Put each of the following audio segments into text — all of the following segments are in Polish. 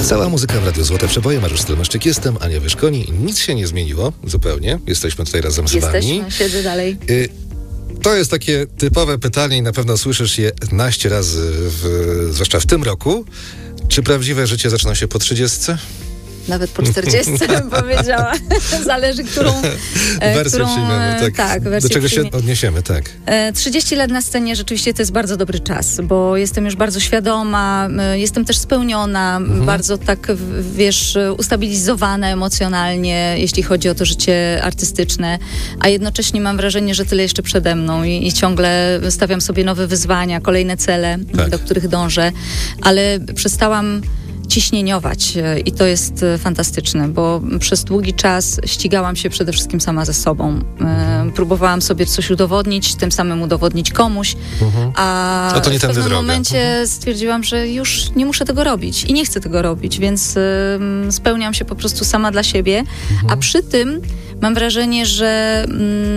Cała muzyka w Radiu Złote Przeboje. Mariusz Stelmaszczyk jestem, Ania Wyszkoni. Nic się nie zmieniło zupełnie. Jesteśmy tutaj razem z wami. Jesteśmy, siedzę dalej. To jest takie typowe pytanie i na pewno słyszysz je naście razy, zwłaszcza w tym roku. Czy prawdziwe życie zaczyna się po 30? Nawet po 40 bym powiedziała. Zależy, którą wersję przyjmiemy. Tak, wersję do czego się odniesiemy, tak. 30 lat na scenie rzeczywiście to jest bardzo dobry czas, bo jestem już bardzo świadoma, jestem też spełniona, bardzo tak, wiesz, ustabilizowana emocjonalnie, jeśli chodzi o to życie artystyczne, a jednocześnie mam wrażenie, że tyle jeszcze przede mną i ciągle stawiam sobie nowe wyzwania, kolejne cele, do których dążę, ale przestałam ciśnieniować i to jest fantastyczne, bo przez długi czas ścigałam się przede wszystkim sama ze sobą. Próbowałam sobie coś udowodnić, tym samym udowodnić komuś, a to nie w pewnym droga. momencie stwierdziłam, że już nie muszę tego robić i nie chcę tego robić, więc spełniam się po prostu sama dla siebie, a przy tym mam wrażenie, że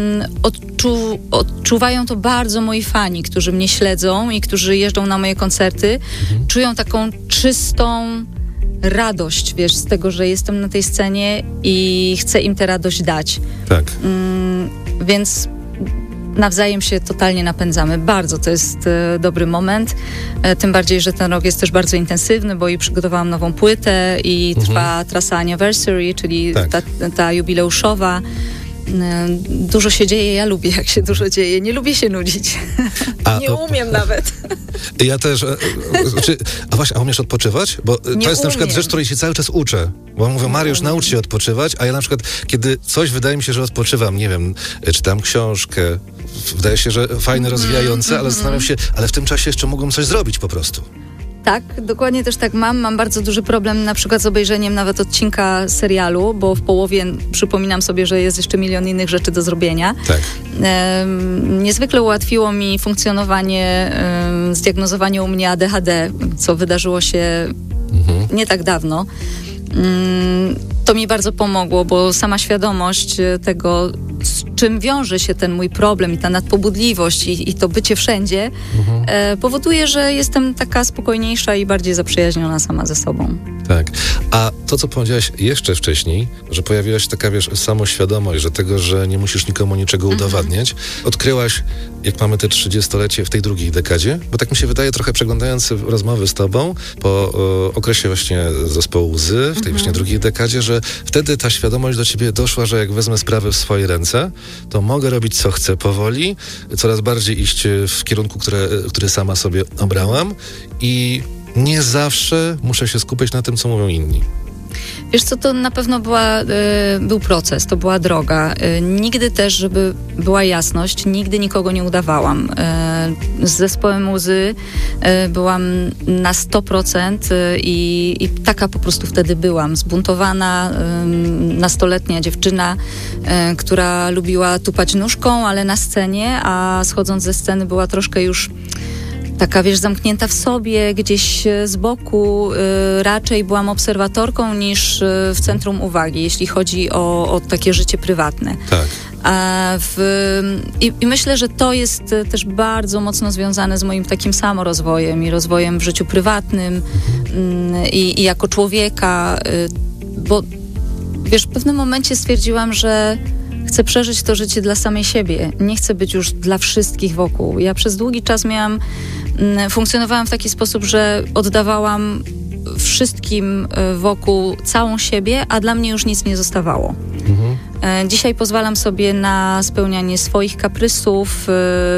odczuwają to bardzo moi fani, którzy mnie śledzą i którzy jeżdżą na moje koncerty. Czują taką czystą radość, wiesz, z tego, że jestem na tej scenie i chcę im tę radość dać. Tak. Więc nawzajem się totalnie napędzamy. Bardzo to jest dobry moment. Tym bardziej, że ten rok jest też bardzo intensywny, bo i przygotowałam nową płytę i trwa trasa Anniversary, czyli ta jubileuszowa. Dużo się dzieje, ja lubię, jak się dużo dzieje. Nie lubię się nudzić. Nie umiem nawet. Ja też. A umiesz odpoczywać? Bo to jest na przykład rzecz, której się cały czas uczę. Bo mówię, Mariusz, naucz się odpoczywać, a ja na przykład, kiedy coś wydaje mi się, że odpoczywam, nie wiem, czytam książkę, wydaje się, że fajne, rozwijające, ale zastanawiam się, ale w tym czasie jeszcze mogłem coś zrobić po prostu. Tak, dokładnie też tak mam. Mam bardzo duży problem na przykład z obejrzeniem nawet odcinka serialu, bo w połowie przypominam sobie, że jest jeszcze milion innych rzeczy do zrobienia. Tak. Niezwykle ułatwiło mi funkcjonowanie, zdiagnozowanie u mnie ADHD, co wydarzyło się nie tak dawno. To mi bardzo pomogło, bo sama świadomość tego, z czym wiąże się ten mój problem i ta nadpobudliwość i to bycie wszędzie, powoduje, że jestem taka spokojniejsza i bardziej zaprzyjaźniona sama ze sobą. Tak. A to, co powiedziałaś jeszcze wcześniej, że pojawiła się taka, wiesz, samoświadomość, że nie musisz nikomu niczego udowadniać, odkryłaś, jak mamy te 30-lecie w tej drugiej dekadzie, bo tak mi się wydaje, trochę przeglądając rozmowy z tobą po okresie właśnie zespołu Łzy, w tej właśnie drugiej dekadzie, że wtedy ta świadomość do ciebie doszła, że jak wezmę sprawy w swoje ręce, to mogę robić co chcę powoli, coraz bardziej iść w kierunku, który sama sobie obrałam i nie zawsze muszę się skupiać na tym, co mówią inni. Wiesz co, to na pewno był proces, to była droga. Nigdy też, żeby była jasność, nigdy nikogo nie udawałam. Z zespołem Łzy byłam na 100% i taka po prostu wtedy byłam. Zbuntowana, nastoletnia dziewczyna, która lubiła tupać nóżką, ale na scenie, a schodząc ze sceny była troszkę już taka, wiesz, zamknięta w sobie, gdzieś z boku, raczej byłam obserwatorką niż w centrum uwagi, jeśli chodzi o takie życie prywatne. Tak. I myślę, że to jest też bardzo mocno związane z moim takim samorozwojem i rozwojem w życiu prywatnym i jako człowieka, bo wiesz, w pewnym momencie stwierdziłam, że chcę przeżyć to życie dla samej siebie. Nie chcę być już dla wszystkich wokół. Ja przez długi czas funkcjonowałam w taki sposób, że oddawałam wszystkim wokół całą siebie, a dla mnie już nic nie zostawało. Dzisiaj pozwalam sobie na spełnianie swoich kaprysów,